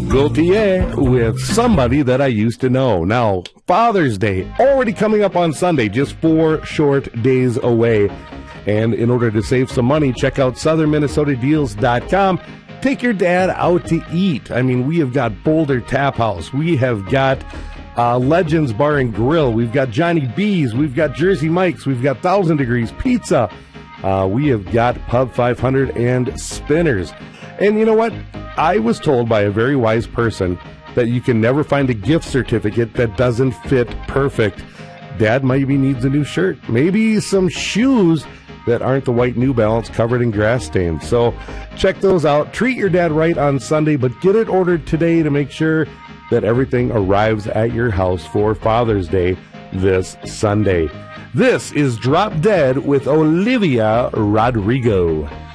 Gaultier with Somebody That I Used to Know. Now, Father's Day already coming up on Sunday, just 4 short days away. And in order to save some money, check out southernminnesotadeals.com. Take your dad out to eat. I mean, we have got Boulder Tap House. We have got Legends Bar and Grill. We've got Johnny B's. We've got Jersey Mike's. We've got 1000 Degrees Pizza. We have got Pub 500 and Spinners. And you know what? I was told by a very wise person that you can never find a gift certificate that doesn't fit perfect. Dad maybe needs a new shirt. Maybe some shoes that aren't the white New Balance covered in grass stains. So check those out. Treat your dad right on Sunday, but get it ordered today to make sure that everything arrives at your house for Father's Day this Sunday. This is Drop Dead with Olivia Rodrigo.